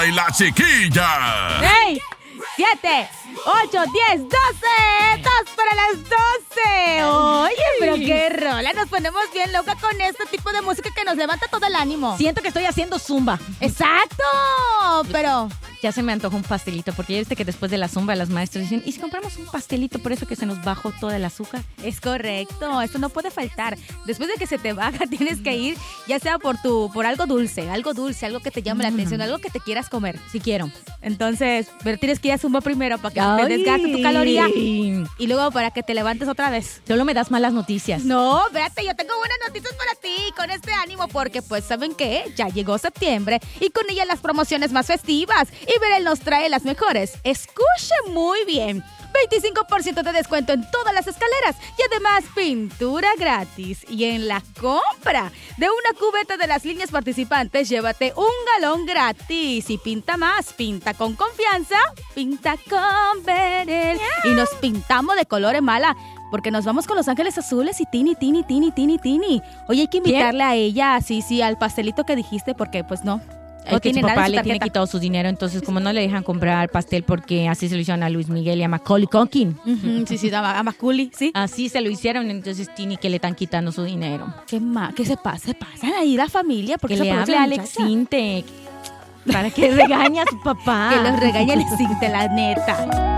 Y la chiquilla. 6, 7, 8, 10, 12. 2 para las 12. Oye, pero qué rola. Nos ponemos bien loca con este tipo de música que nos levanta todo el ánimo. Siento que estoy haciendo zumba. Exacto. Pero ya se me antojó un pastelito, porque ya viste que después de la zumba los maestros dicen, ¿y si compramos un pastelito por eso que se nos bajó todo el azúcar? es correcto, esto no puede faltar. Después de que se te baja, tienes que ir, ya sea por algo dulce, algo que te llame la atención, algo que te quieras comer. Si quiero. Entonces, pero tienes que ir a zumba primero para que te desgaste tu caloría y luego para que te levantes otra vez. Solo me das malas noticias. No, espérate, yo tengo buenas noticias para ti con este ánimo porque pues ¿saben qué? Ya llegó septiembre y con ella las promociones más festivas y Verel nos trae las mejores. Escuche muy bien. 25% de descuento en todas las escaleras y además pintura gratis. Y en la compra de una cubeta de las líneas participantes, llévate un galón gratis. Y pinta más, pinta con confianza, pinta con Verel. Y nos pintamos de colores mala. Porque nos vamos con Los Ángeles Azules y Tini. Oye, hay que invitarle a ella, sí, al pastelito que dijiste, porque pues no. Es que su papá le tiene quitado su dinero, entonces como no le dejan comprar pastel porque así se lo hicieron a Luis Miguel y a Macaulay Culkin. Sí, a Macaulay, sí. Así se lo hicieron, entonces Tini que le están quitando su dinero. ¿Qué se pasa? ¿Se pasan ahí la familia? Porque que le hable a Alex Sinte para que regañe a su papá. Que los regañe Alex Sinte, la neta.